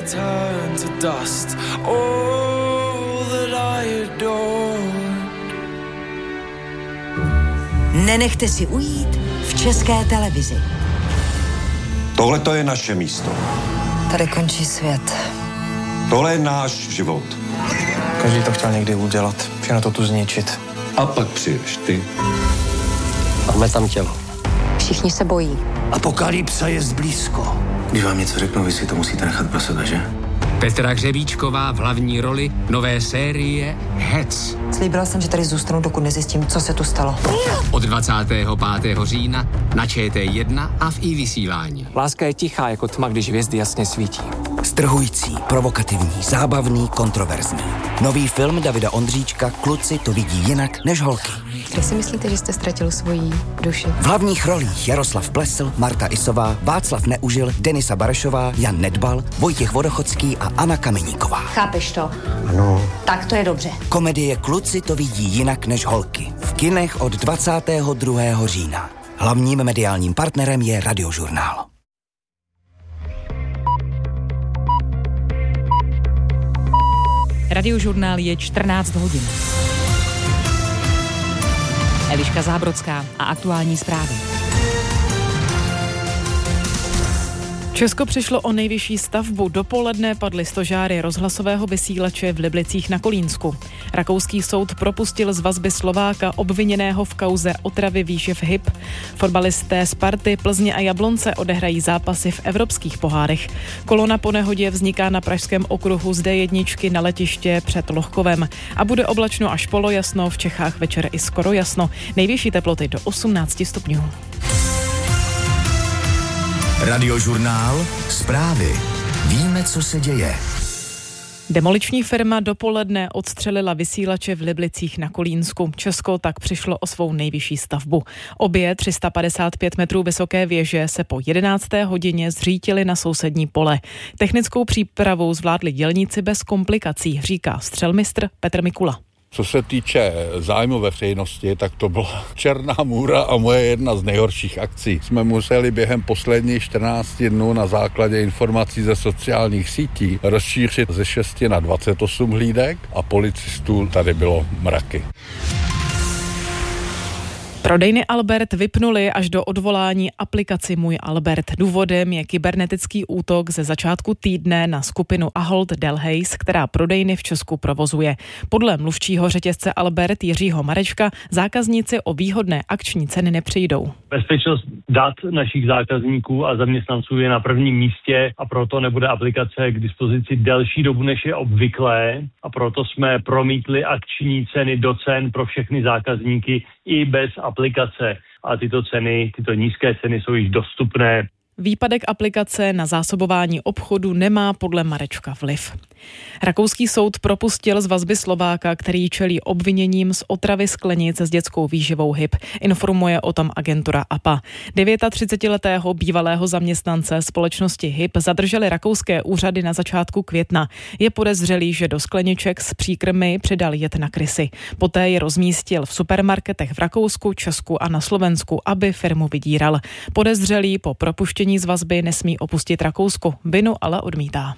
turn to dust. All that I adored. Nenechte si ujít v České televizi. Tohle to je naše místo. Tady končí svět. Tohle je náš život. Každý to chtěl někdy udělat, všechno to tu zničit. A pak přijdeš ty. Máme tam tělo. Všichni se bojí. Apokalypsa je zblízko. Když vám něco řeknu, vy si to musíte nechat pro sebe, že? Petra Hřebíčková v hlavní roli nové série Hec. Slíbila jsem, že tady zůstanu, dokud nezjistím, co se tu stalo. Od 25. října na ČT1 a v iVysílání. Láska je tichá jako tma, když hvězdy jasně svítí. Strhující, provokativní, zábavný, kontroverzní. Nový film Davida Ondříčka Kluci to vidí jinak než holky. Kde si myslíte, že jste ztratil svoji duši? V hlavních rolích Jaroslav Plesl, Marta Isová, Václav Neužil, Denisa Barešová, Jan Nedbal, Vojtěch Vodochodský a Anna Kameníková. Chápeš to? Ano. Tak to je dobře. Komedie Kluci to vidí jinak než holky. V kinech od 22. října. Hlavním mediálním partnerem je Radiožurnál. Radiožurnál je 14 hodin. Eliška Zábrodská a aktuální zprávy. Česko přišlo o nejvyšší stavbu. Dopoledne padly stožáry rozhlasového vysílače v Liblicích na Kolínsku. Rakouský soud propustil z vazby Slováka obviněného v kauze otravy výživ Hyp. Fotbalisté Sparty, Plzně a Jablonce odehrají zápasy v evropských pohárech. Kolona po nehodě vzniká na pražském okruhu z D1 na letiště před Lohkovem. A bude oblačno až polojasno, v Čechách večer i skoro jasno. Nejvyšší teploty do 18 stupňů. Radiožurnál, zprávy. Víme, co se děje. Demoliční firma dopoledne odstřelila vysílače v Liblicích na Kolínsku. Česko tak přišlo o svou nejvyšší stavbu. Obě 355 metrů vysoké věže se po 11. hodině zřítily na sousední pole. Technickou přípravu zvládli dělníci bez komplikací, říká střelmistr Petr Mikula. Co se týče zájmu veřejnosti, tak to byla Černá můra a moje jedna z nejhorších akcí. Jsme museli během posledních 14 dnů na základě informací ze sociálních sítí rozšířit ze 6 na 28 hlídek a policistů tady bylo mraky. Prodejny Albert vypnuli až do odvolání aplikaci Můj Albert. Důvodem je kybernetický útok ze začátku týdne na skupinu Ahold Delhaize, která prodejny v Česku provozuje. Podle mluvčího řetězce Albert Jiřího Marečka zákazníci o výhodné akční ceny nepřijdou. Bezpečnost dat našich zákazníků a zaměstnanců je na prvním místě a proto nebude aplikace k dispozici delší dobu, než je obvyklé, a proto jsme promítli akční ceny do cen pro všechny zákazníky i bez aplikace. A tyto nízké ceny jsou již dostupné. Výpadek aplikace na zásobování obchodu nemá podle Marečka vliv. Rakouský soud propustil z vazby Slováka, který čelí obviněním z otravy sklenic s dětskou výživou Hyp. Informuje o tom agentura APA. 39letého bývalého zaměstnance společnosti Hyp zadrželi rakouské úřady na začátku května. Je podezřelý, že do skleniček s příkrmy přidal jed na krysy. Poté je rozmístil v supermarketech v Rakousku, Česku a na Slovensku, aby firmu vydíral. Podezřelý po propuštění z vazby nesmí opustit Rakousko. Vinu ale odmítá.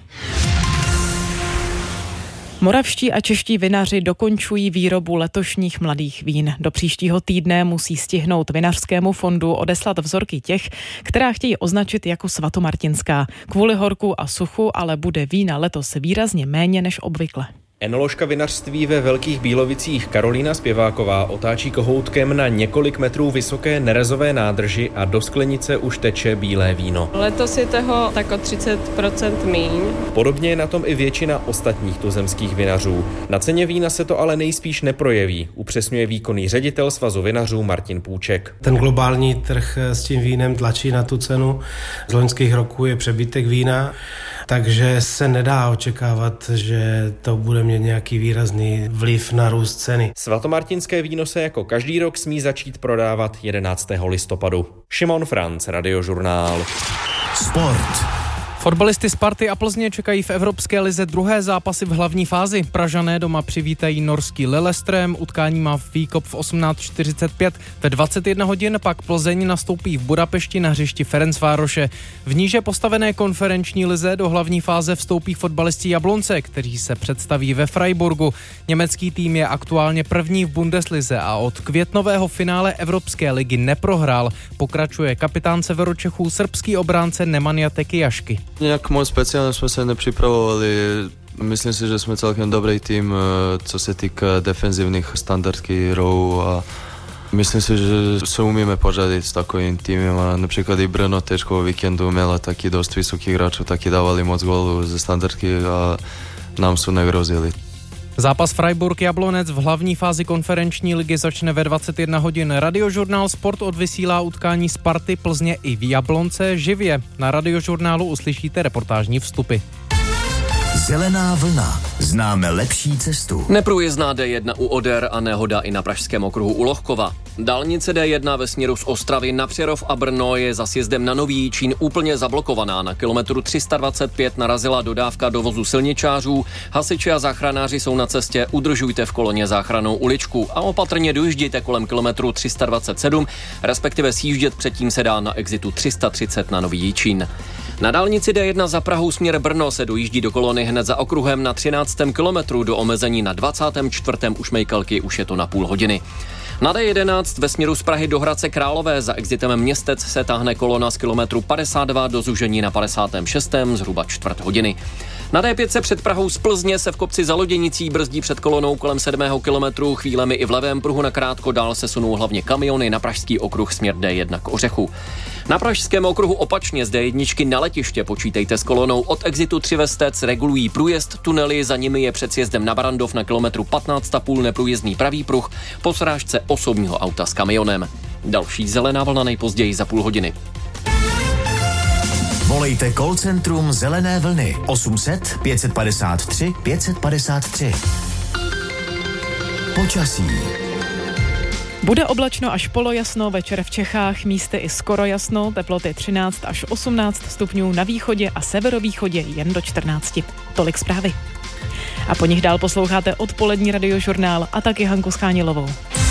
Moravští a čeští vinaři dokončují výrobu letošních mladých vín. Do příštího týdne musí stihnout vinařskému fondu odeslat vzorky těch, která chtějí označit jako svatomartinská. Kvůli horku a suchu ale bude vína letos výrazně méně než obvykle. Enoložka vinařství ve Velkých Bílovicích Karolína Zpěváková otáčí kohoutkem na několik metrů vysoké nerezové nádrži a do sklenice už teče bílé víno. Letos je toho tak o 30% míň. Podobně je na tom i většina ostatních tuzemských vinařů. Na ceně vína se to ale nejspíš neprojeví, upřesňuje výkonný ředitel Svazu vinařů Martin Půček. Ten globální trh s tím vínem tlačí na tu cenu. Z loňských roků je přebytek vína, takže se nedá očekávat, že to bude mít nějaký výrazný vliv na růst ceny. Svatomartinské víno se jako každý rok smí začít prodávat 11. listopadu. Šimon Franc, Radiožurnál. Sport. Fotbalisty Sparty a Plzně čekají v Evropské lize druhé zápasy v hlavní fázi. Pražané doma přivítají norský Lillestrøm, utkání má výkop v 18:45. Ve 21 hodin pak Plzeň nastoupí v Budapešti na hřišti Ferencvároše. V níže postavené konferenční lize do hlavní fáze vstoupí fotbalisti Jablonce, kteří se představí ve Freiburgu. Německý tým je aktuálně první v Bundeslize a od květnového finále Evropské ligy neprohrál. Pokračuje kapitán Severočechů srbský obránce Nemanja Tekijašky. Nejak moc speciálne sme sa nepripravovali. Myslím si, že sme celkem dobrý tým, co sa týka defenzívnych standardkýrov a myslím si, že sa umieme pořadiť s takovým týmem a napríklad i Brno teďko víkendu měla taky dosť vysokých hráčov, taky dávali moc gólů ze standardky a nám sú nehrozili. Zápas Freiburg-Jablonec v hlavní fázi konferenční ligy začne ve 21 hodin. Radiožurnál Sport odvysílá utkání Sparty, Plzně i v Jablonce živě. Na Radiožurnálu uslyšíte reportážní vstupy. Zelená vlna. Známe lepší cestu. Neprůjezdná D1 u Oder a nehoda i na pražském okruhu u Lohkova. Dálnice D1 ve směru z Ostravy na Přerov a Brno je za sjezdem na Nový Jičín úplně zablokovaná. Na kilometru 325 narazila dodávka do vozu silničářů. Hasiči a záchranáři jsou na cestě, udržujte v koloně záchrannou uličku a opatrně dojíždějte kolem kilometru 327, respektive sjíždět předtím se dá na exitu 330 na Nový Jičín. Na dálnici D1 za Prahou směr Brno se dojíždí do kolony hned za okruhem na 13. kilometru, do omezení na 24. u Šmejkalky už je to na půl hodiny. Na D11 ve směru z Prahy do Hradce Králové za exitem Městec se táhne kolona z kilometru 52 do zúžení na 56. zhruba čtvrt hodiny. Na D5 před Prahou z Plzně se v kopci za Loděnicí brzdí před kolonou kolem 7. kilometru, chvílemi i v levém pruhu nakrátko, dál se sunou hlavně kamiony na pražský okruh směr D1 k Ořechu. Na pražském okruhu opačně z D1 na letiště počítejte s kolonou. Od exitu 3 Vestec regulují průjezd tunely, za nimi je před sjezdem na Barandov na kilometru 15,5 neprůjezdný pravý pruh po srážce osobního auta s kamionem. Další zelená vlna nejpozději za půl hodiny. Volejte call centrum Zelené vlny 800 553 553. Počasí. Bude oblačno až polojasno, večer v Čechách, místy i skoro jasno, teploty 13 až 18 stupňů na východě a severovýchodě jen do 14. Tolik zprávy. A po nich dál posloucháte odpolední Radiožurnál a taky Hanku Schánilovou.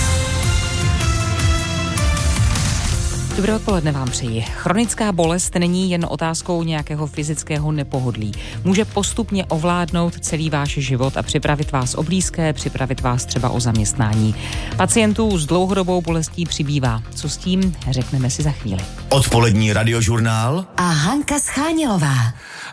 Dobré odpoledne vám přeji. Chronická bolest není jen otázkou nějakého fyzického nepohodlí. Může postupně ovládnout celý váš život a připravit vás o blízké, připravit vás třeba o zaměstnání. Pacientů s dlouhodobou bolestí přibývá. Co s tím, řekneme si za chvíli. Odpolední Radiožurnál a Hanka Schánilová.